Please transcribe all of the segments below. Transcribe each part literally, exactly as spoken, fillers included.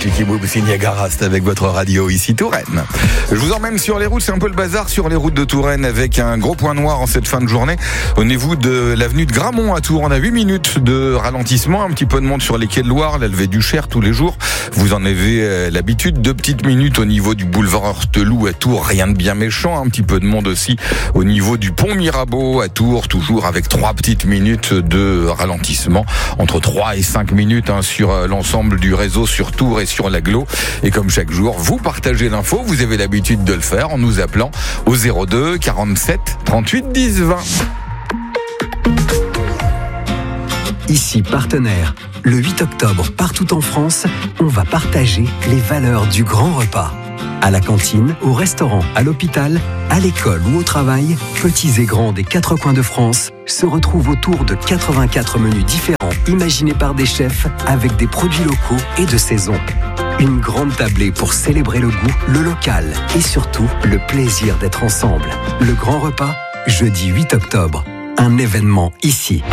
Kiki Boub, c'est Niagara, c'est avec votre radio ici Touraine. Je vous emmène sur les routes, c'est un peu le bazar sur les routes de Touraine avec un gros point noir en cette fin de journée. Au niveau de l'avenue de Gramont à Tours, on a huit minutes de ralentissement, un petit peu de monde sur les quais de Loire, la levée du Cher tous les jours. Vous en avez l'habitude, deux petites minutes au niveau du boulevard Heurteloup à Tours, rien de bien méchant, un petit peu de monde aussi au niveau du pont Mirabeau à Tours, toujours avec trois petites minutes de ralentissement, entre trois et cinq minutes hein, sur l'ensemble du réseau sur Tours et sur l'agglo. Et comme chaque jour, vous partagez l'info, vous avez l'habitude de le faire en nous appelant au zéro deux quarante-sept trente-huit dix vingt. Ici Partenaire. Le huit octobre, partout en France, on va partager les valeurs du grand repas. À la cantine, au restaurant, à l'hôpital, à l'école ou au travail, petits et grands des quatre coins de France se retrouvent autour de quatre-vingt-quatre menus différents imaginés par des chefs avec des produits locaux et de saison. Une grande tablée pour célébrer le goût, le local et surtout le plaisir d'être ensemble. Le grand repas, jeudi huit octobre. Un événement ici.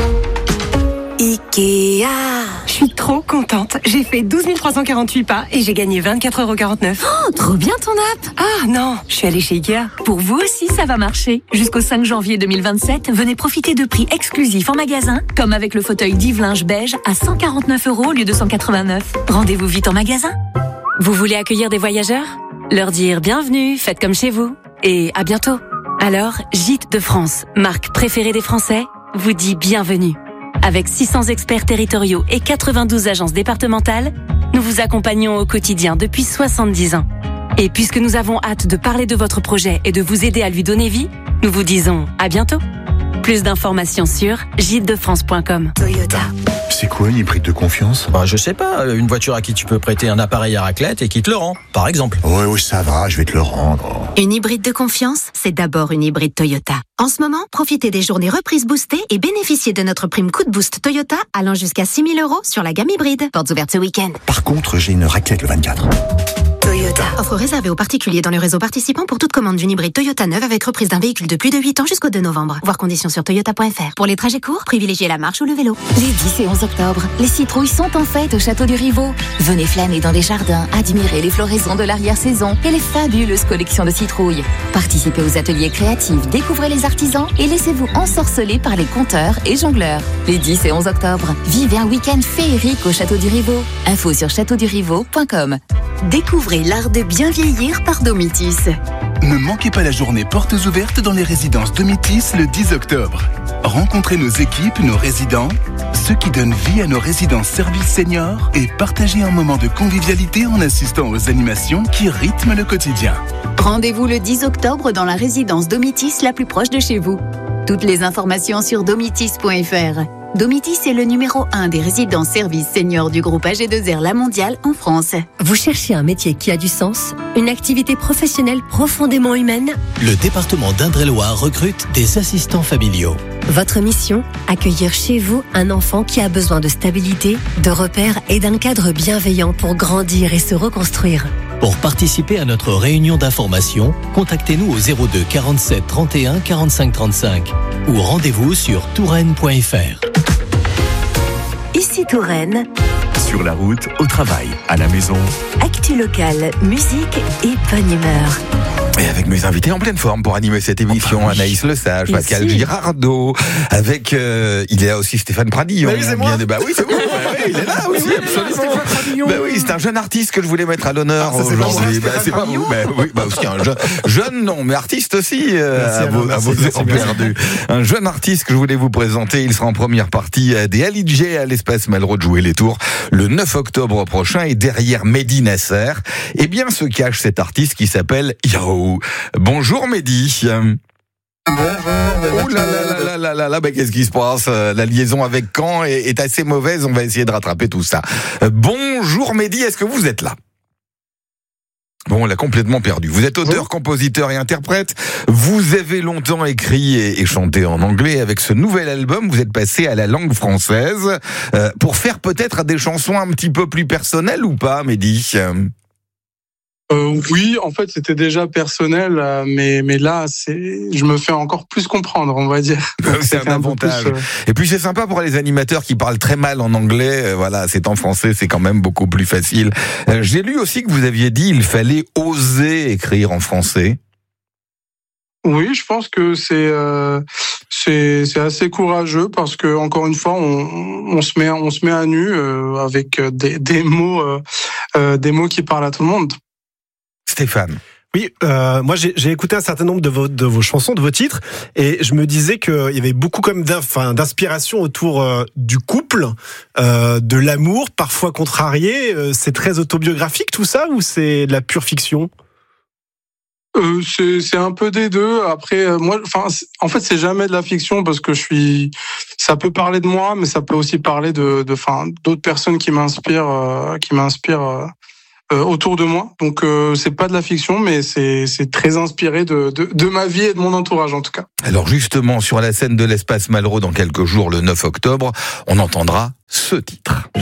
Ikea. Je suis trop contente. J'ai fait douze mille trois cent quarante-huit pas et j'ai gagné vingt-quatre euros quarante-neuf. Oh, trop bien ton app. Ah non, je suis allée chez Ikea. Pour vous aussi, ça va marcher. Jusqu'au cinq janvier deux mille vingt-sept, venez profiter de prix exclusifs en magasin, comme avec le fauteuil Dive-Linge beige à cent quarante-neuf euros au lieu de cent quatre-vingt-neuf. Rendez-vous vite en magasin. Vous voulez accueillir des voyageurs ? Leur dire bienvenue, faites comme chez vous. Et à bientôt. Alors, Gîtes de France, marque préférée des Français, vous dit bienvenue. Avec six cents experts territoriaux et quatre-vingt-douze agences départementales, nous vous accompagnons au quotidien depuis soixante-dix ans. Et puisque nous avons hâte de parler de votre projet et de vous aider à lui donner vie, nous vous disons à bientôt. Plus d'informations sur gîtes de france point com. Toyota. C'est quoi une hybride de confiance ? Bah, je sais pas, une voiture à qui tu peux prêter un appareil à raclette et qui te le rend, par exemple. Ouais, ouais, ça va, je vais te le rendre. Une hybride de confiance, c'est d'abord une hybride Toyota. En ce moment, profitez des journées reprises boostées et bénéficiez de notre prime coup de boost Toyota allant jusqu'à six mille euros sur la gamme hybride. Portes ouvertes ce week-end. Par contre, j'ai une raclette le vingt-quatre. Toyota. Offre réservée aux particuliers dans le réseau participant pour toute commande d'une hybride Toyota neuve avec reprise d'un véhicule de plus de huit ans jusqu'au deux novembre. Voir conditions sur toyota point f r. Pour les trajets courts, privilégiez la marche ou le vélo. Les dix et onze octobre, les citrouilles sont en fête au Château du Rivaux. Venez flâner dans les jardins, admirer les floraisons de l'arrière-saison et les fabuleuses collections de citrouilles. Participez aux ateliers créatifs, découvrez les artisans et laissez-vous ensorceler par les conteurs et jongleurs. Les dix et onze octobre, vivez un week-end féerique au Château du Rivaux. Info sur château du rivaux point com. Découvrez l'art de bien vieillir par Domitis. Ne manquez pas la journée portes ouvertes dans les résidences Domitis le dix octobre. Rencontrez nos équipes, nos résidents, ceux qui donnent vie à nos résidences services seniors et partagez un moment de convivialité en assistant aux animations qui rythment le quotidien. Rendez-vous le dix octobre dans la résidence Domitis la plus proche de chez vous. Toutes les informations sur domitis point f r. Domitis est le numéro un des résidences services seniors du groupe A G deux R La Mondiale en France. Vous cherchez un métier qui a du sens, une activité professionnelle profondément humaine ? Le département d'Indre-et-Loire recrute des assistants familiaux. Votre mission ? Accueillir chez vous un enfant qui a besoin de stabilité, de repères et d'un cadre bienveillant pour grandir et se reconstruire. Pour participer à notre réunion d'information, contactez-nous au zéro deux quarante-sept trente et un quarante-cinq trente-cinq ou rendez-vous sur touraine point f r. Ici Touraine. Sur la route, au travail, à la maison. Actu locale, musique et bonne humeur. Et avec mes invités en pleine forme pour animer cette émission, oh, Anaïs Le Sage, Pascal Ici. Girardot, avec euh, il est là aussi Stéphane Pradillon. Bah oui, c'est moi. Bien, bah oui, c'est moi. Bah oui, il est là aussi, absolument. Bah oui, c'est un jeune artiste que je voulais mettre à l'honneur ah, aujourd'hui. Bah, c'est pas vous. Bah oui, bah aussi un jeune, jeune non, mais artiste aussi. Euh, à, vos, merci, à vos merci, merci, perdus. Un jeune artiste que je voulais vous présenter. Il sera en première partie des Ali J à l'Espace Malraux de jouer les tours le neuf octobre prochain. Et derrière Mehdi Nasser, eh bien, se cache cet artiste qui s'appelle Yahoo. Bonjour Mehdi. Oh là là là là là là, bah qu'est-ce qui se passe ? La liaison avec Caen est, est assez mauvaise, on va essayer de rattraper tout ça. Bonjour Mehdi, est-ce que vous êtes là ? Bon, on l'a complètement perdu. Vous êtes auteur, oui. compositeur et interprète. Vous avez longtemps écrit et, et chanté en anglais. Avec ce nouvel album, vous êtes passé à la langue française euh, pour faire peut-être des chansons un petit peu plus personnelles ou pas, Mehdi ? Euh, oui, en fait, c'était déjà personnel, euh, mais mais là, c'est, je me fais encore plus comprendre, on va dire. C'est un avantage. Un plus, euh... Et puis c'est sympa pour les animateurs qui parlent très mal en anglais. Euh, voilà, c'est en français, c'est quand même beaucoup plus facile. Euh, j'ai lu aussi que vous aviez dit il fallait oser écrire en français. Oui, je pense que c'est euh, c'est c'est assez courageux parce que encore une fois, on, on se met on se met à nu euh, avec des des mots euh, euh, des mots qui parlent à tout le monde. Stéphane. Oui, euh, moi j'ai, j'ai écouté un certain nombre de vos, de vos chansons, de vos titres, et je me disais qu'il y avait beaucoup comme d'inspiration autour euh, du couple, euh, de l'amour, parfois contrarié. Euh, c'est très autobiographique tout ça, ou c'est de la pure fiction ? Euh, c'est, c'est un peu des deux. Après, euh, moi, enfin, en fait, c'est jamais de la fiction parce que je suis. Ça peut parler de moi, mais ça peut aussi parler de, de, enfin, d'autres personnes qui m'inspirent, euh, qui m'inspirent. Euh, Euh, autour de moi, donc euh, c'est pas de la fiction, mais c'est c'est très inspiré de, de de ma vie et de mon entourage en tout cas. Alors justement, sur la scène de l'Espace Malraux dans quelques jours, le neuf octobre, on entendra ce titre.